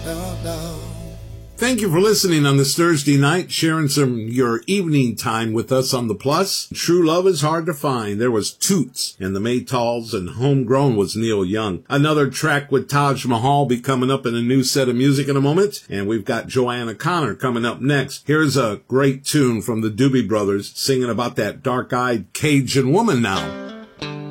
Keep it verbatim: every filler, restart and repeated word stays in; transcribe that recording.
No, no. Thank you for listening on this Thursday night, sharing some your evening time with us on the Plus. True love is hard to find. There was Toots and the Maytals, and Homegrown was Neil Young. Another track with Taj Mahal be coming up in a new set of music in a moment, and we've got Joanna Connor coming up next. Here's a great tune from the Doobie Brothers singing about that dark-eyed Cajun woman now.